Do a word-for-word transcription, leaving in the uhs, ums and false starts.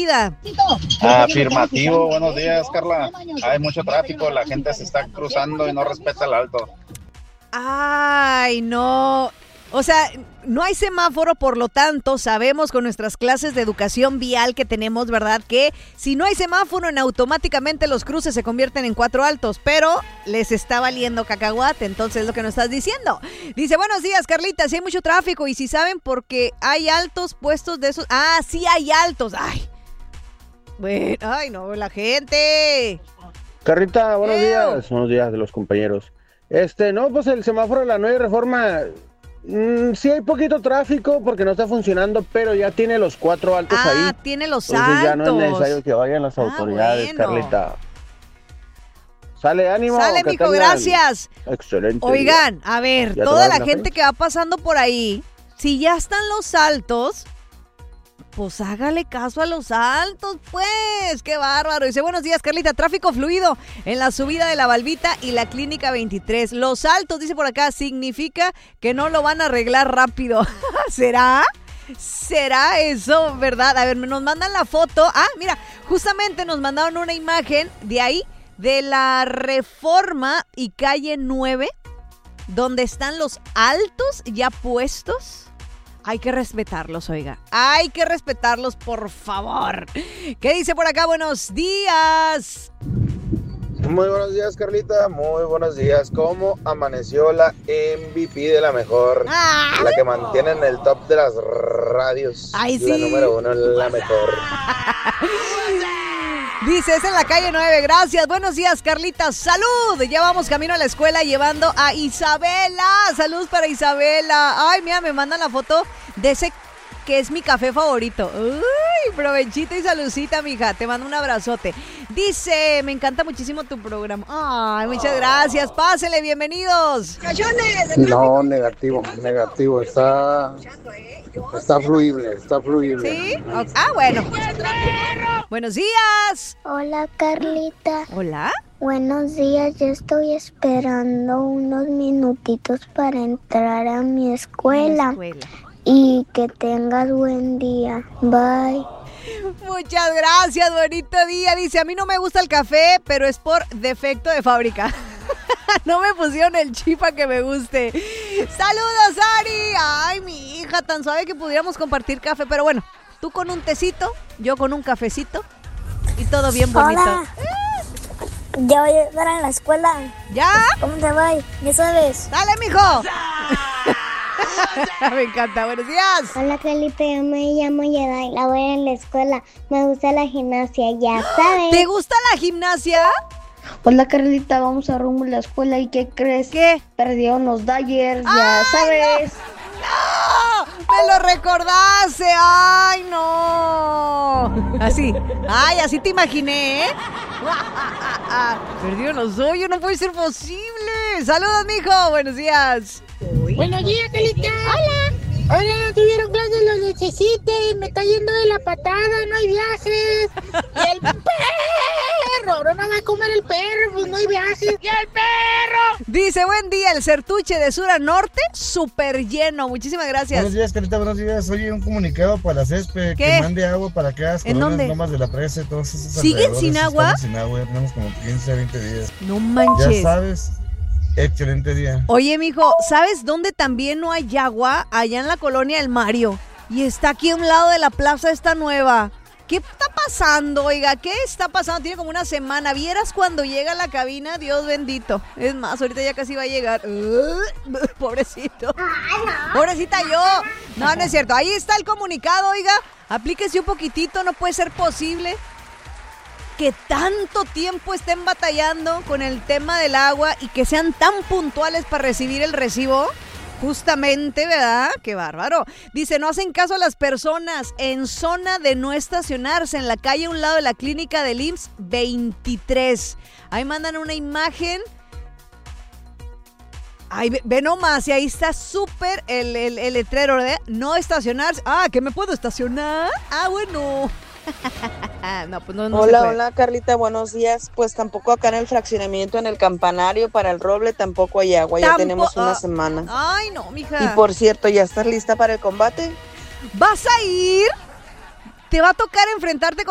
Florida. Afirmativo, buenos días, Carla. Hay mucho tráfico, la gente se está cruzando y no respeta el alto. Ay, no. O sea, no hay semáforo, por lo tanto, sabemos con nuestras clases de educación vial que tenemos, ¿verdad? Que si no hay semáforo, en automáticamente los cruces se convierten en cuatro altos, pero les está valiendo cacahuate, entonces es lo que nos estás diciendo. Dice, buenos días, Carlita, si hay mucho tráfico y si saben por qué hay altos puestos de esos... Ah, sí hay altos, ay. Bueno, ay no, la gente. Carlita, buenos Eo. días, buenos días de los compañeros. Este, no, pues el semáforo de la nueva reforma... Mm, sí hay poquito tráfico porque no está funcionando, pero ya tiene los cuatro altos ah, ahí. Ah, tiene los Entonces altos. ya no es necesario que vayan las ah, autoridades, bueno. Carlita. Sale, ánimo. Sale, que mijo, tengan gracias. Excelente Oigan, día. a ver, ¿Ya toda la tomaron gente café? que va pasando por ahí, si ya están los altos, pues hágale caso a los altos, pues. Qué bárbaro. Dice, buenos días, Carlita. Tráfico fluido en la subida de la Balbita y la Clínica veintitrés. Los altos, dice por acá, significa que no lo van a arreglar rápido. ¿Será? ¿Será eso, verdad? A ver, nos mandan la foto. Ah, mira, justamente nos mandaron una imagen de ahí, de la Reforma y calle nueve, donde están los altos ya puestos. Hay que respetarlos, oiga. Hay que respetarlos, por favor. ¿Qué dice por acá? Buenos días. Muy buenos días, Carlita. Muy buenos días. ¿Cómo amaneció la M V P de la mejor? ¡Ah! La que mantiene en el top de las radios. ¡Ay, La sí! número uno, la mejor. Dice, es en la calle nueve, gracias. Buenos días, Carlita. ¡Salud! Ya vamos camino a la escuela llevando a Isabela. Saludos para Isabela. Ay, mira, me mandan la foto de ese que es mi café favorito. Uy, provechito y saludcita, mija. Te mando un abrazote. Dice, me encanta muchísimo tu programa. Ay, muchas gracias. Pásele, bienvenidos. No, negativo, negativo. Está, está fluible, está fluible. ¿Sí? Ah, bueno. Buenos días. Hola, Carlita. Hola. Buenos días, yo estoy esperando unos minutitos para entrar a mi escuela. Mi escuela. Y que tengas buen día. Bye. Muchas gracias, bonito día. Dice, a mí no me gusta el café, pero es por defecto de fábrica. No me pusieron el chip a que me guste. Saludos, Ari. Ay, mi hija, tan suave que pudiéramos compartir café. Pero bueno, tú con un tecito, yo con un cafecito. Y todo bien bonito. Hola. Ya voy a estar en la escuela. ¿Ya? ¿Cómo te va? ¿Ya sabes? Dale, mijo. Me encanta, buenos días. Hola, Carlita, yo me llamo Yadaila, voy en la escuela. Me gusta la gimnasia, ya sabes. ¿Te gusta la gimnasia? Hola, Carlita, vamos a rumbo a la escuela. ¿Y qué crees? ¿Qué? Perdieron los Dodgers, ¡Ay, ya sabes. ¡No! ¡Me lo recordaste! ¡Ay, no! Así. ¡Ay, así te imaginé, eh! Perdieron los hoyos, no puede ser posible. Saludos, mijo. Buenos días. Buenos días, Carlita. Hola. Hola, no tuvieron clases, los necesiten. Me está yendo de la patada, no hay viajes. Y el perro, ahora no va a comer el perro, pues no hay viajes. ¡Y el perro! Dice, buen día, el Sertuche de sur a norte, súper lleno. Muchísimas gracias. Buenos días, Carlita, buenos días. Oye, un comunicado para Césped, ¿Qué? que mande agua para que hagas ¿En dónde? Lomas de la Presa y todos esos ¿Siguen sin alrededores. agua? Estamos sin agua, ya tenemos como quince, veinte días. No manches. Ya sabes, excelente día. Oye, mijo, ¿sabes dónde también no hay agua? Allá en la colonia El Mario. Y está aquí a un lado de la plaza esta nueva. ¿Qué está pasando, oiga? ¿Qué está pasando? Tiene como una semana. ¿Vieras cuando llega a la cabina? Dios bendito. Es más, ahorita ya casi va a llegar. Uh, pobrecito. Pobrecita yo. No, no es cierto. Ahí está el comunicado, oiga. Aplíquese un poquitito, no puede ser posible que tanto tiempo estén batallando con el tema del agua y que sean tan puntuales para recibir el recibo. Justamente, ¿verdad? ¡Qué bárbaro! Dice, no hacen caso a las personas en zona de no estacionarse en la calle a un lado de la clínica del I M S S veintitrés. Ahí mandan una imagen. Ay, ve, ve nomás, y ahí está súper el, el, el letrero, ¿verdad? No estacionarse. Ah, ¿que me puedo estacionar? Ah, bueno. No, pues no, no hola, hola Carlita, buenos días. Pues tampoco acá en el fraccionamiento, en el campanario para el Roble, tampoco hay agua. Tampo- ya tenemos una ah, semana. Ay, no, mija. Y por cierto, ¿ya estás lista para el combate? ¿Vas a ir? ¿Te va a tocar enfrentarte con